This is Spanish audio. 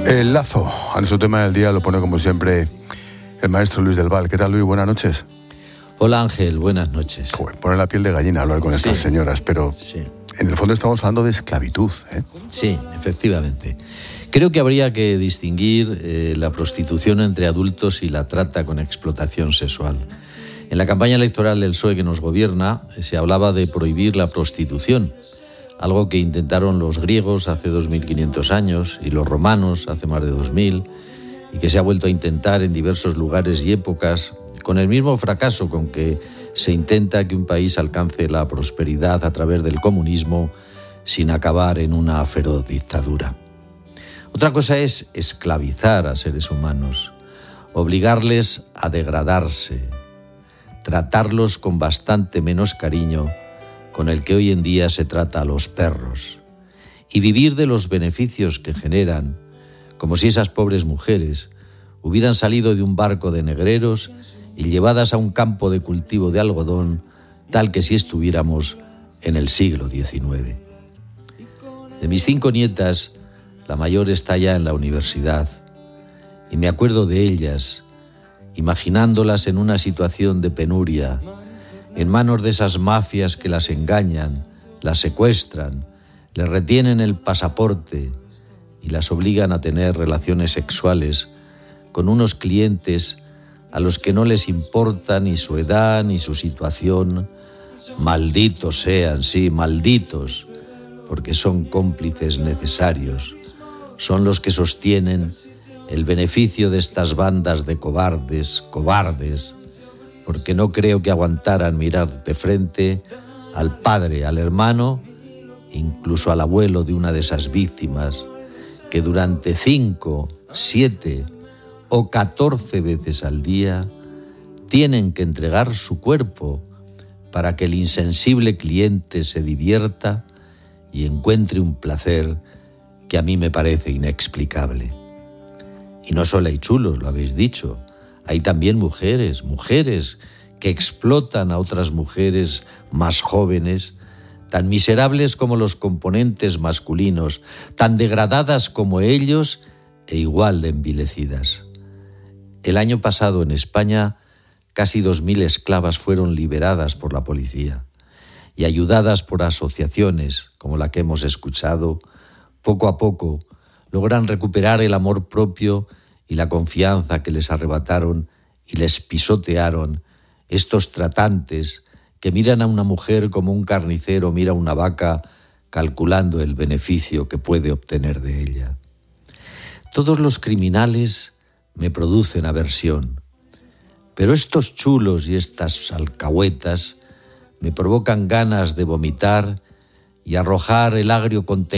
El lazo a nuestro tema del día lo pone como siempre el maestro Luis del Val. ¿Qué tal, Luis? Buenas noches. Hola, Ángel, buenas noches. Joder, pone la piel de gallina hablar con estas señoras, pero en el fondo estamos hablando de esclavitud, ¿eh? Sí, efectivamente. Creo que habría que distinguir la prostitución entre adultos y la trata con explotación sexual. En la campaña electoral del PSOE que nos gobierna se hablaba de prohibir la prostitución, algo que intentaron los griegos hace 2500 años y los romanos hace más de 2000, y que se ha vuelto a intentar en diversos lugares y épocas, con el mismo fracaso con que se intenta que un país alcance la prosperidad a través del comunismo sin acabar en una feroz dictadura. Otra cosa es esclavizar a seres humanos, obligarles a degradarse, tratarlos con bastante menos cariño con el que hoy en día se trata a los perros, y vivir de los beneficios que generan, como si esas pobres mujeres hubieran salido de un barco de negreros y llevadas a un campo de cultivo de algodón, tal que si estuviéramos en el siglo XIX. De mis 5 nietas, la mayor está ya en la universidad, y me acuerdo de ellas, imaginándolas en una situación de penuria, en manos de esas mafias que las engañan, las secuestran, les retienen el pasaporte y las obligan a tener relaciones sexuales con unos clientes a los que no les importa ni su edad ni su situación. Malditos sean, sí, malditos, porque son cómplices necesarios. Son los que sostienen el beneficio de estas bandas de cobardes, porque no creo que aguantaran mirar de frente al padre, al hermano, incluso al abuelo de una de esas víctimas, que durante 5, 7 o 14 veces al día tienen que entregar su cuerpo para que el insensible cliente se divierta y encuentre un placer que a mí me parece inexplicable. Y no solo hay chulos, lo habéis dicho. Hay también mujeres que explotan a otras mujeres más jóvenes, tan miserables como los componentes masculinos, tan degradadas como ellos e igual de envilecidas. El año pasado en España, casi 2.000 esclavas fueron liberadas por la policía y ayudadas por asociaciones como la que hemos escuchado, poco a poco logran recuperar el amor propio y la confianza que les arrebataron y les pisotearon estos tratantes que miran a una mujer como un carnicero mira a una vaca, calculando el beneficio que puede obtener de ella. Todos los criminales me producen aversión, pero estos chulos y estas alcahuetas me provocan ganas de vomitar y arrojar el agrio contenido